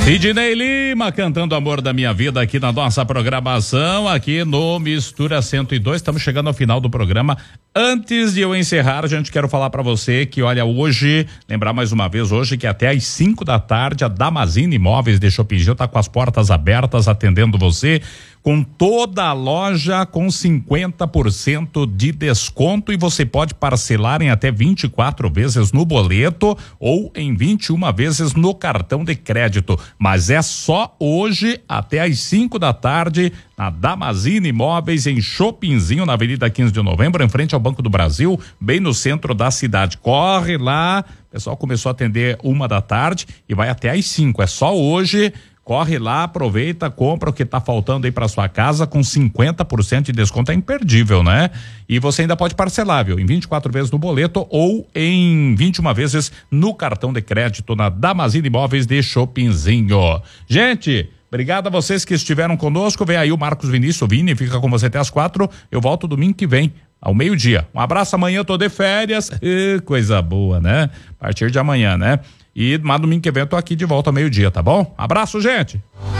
Sidney Lima cantando Amor da Minha Vida aqui na nossa programação, aqui no Mistura 102. Estamos chegando ao final do programa. Antes de eu encerrar, gente, quero falar para você que, olha, hoje, lembrar mais uma vez, hoje que até às 5 da tarde a Damasceno Imóveis de Chopinzinho tá com as portas abertas atendendo você, com toda a loja com 50% de desconto, e você pode parcelar em até 24 vezes no boleto ou em 21 vezes no cartão de crédito. Mas é só hoje até às 5 da tarde na Damasceno Imóveis em Chopinzinho, na Avenida 15 de Novembro, em frente ao Banco do Brasil, bem no centro da cidade. Corre lá, o pessoal começou a atender 1 da tarde e vai até às 5. É só hoje. Corre lá, aproveita, compra o que tá faltando aí para sua casa com 50% de desconto, é imperdível, né? E você ainda pode parcelar, viu? Em 24 vezes no boleto ou em 21 vezes no cartão de crédito na Damasceno Imóveis de Chopinzinho. Gente, obrigado a vocês que estiveram conosco. Vem aí o Marcos Vinícius, Vini, fica com você até às 4. Eu volto domingo que vem, ao meio-dia. Um abraço, amanhã eu tô de férias. Coisa boa, né? A partir de amanhã, né? E domingo que vem eu tô aqui de volta ao meio-dia, tá bom? Abraço, gente!